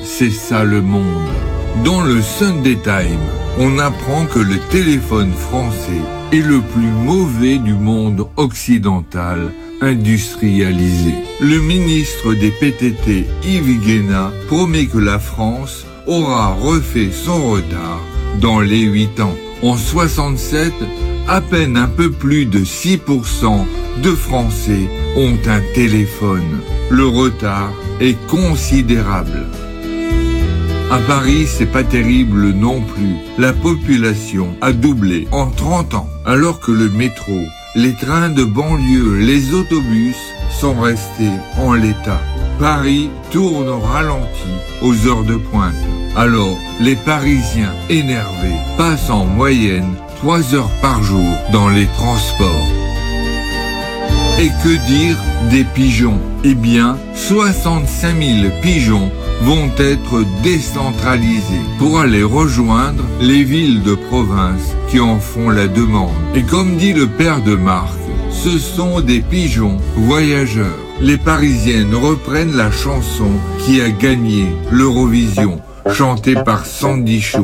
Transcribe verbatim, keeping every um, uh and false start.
c'est ça le monde. Dans le Sunday Times, on apprend que le téléphone français est le plus mauvais du monde occidental industrialisé. Le ministre des P T T, Yves Guéna, promet que la France aura refait son retard dans les huit ans. En soixante-sept, à peine un peu plus de six pour cent de Français ont un téléphone. Le retard est considérable. À Paris, c'est pas terrible non plus. La population a doublé en trente ans, alors que le métro, les trains de banlieue, les autobus sont restés en l'état. Paris tourne au ralenti aux heures de pointe. Alors, les Parisiens énervés passent en moyenne trois heures par jour dans les transports. Et que dire des pigeons? Eh bien, soixante-cinq mille pigeons vont être décentralisés pour aller rejoindre les villes de province qui en font la demande. Et comme dit le père de Marc, ce sont des pigeons voyageurs. Les Parisiennes reprennent la chanson qui a gagné l'Eurovision, chantée par Sandy Chou.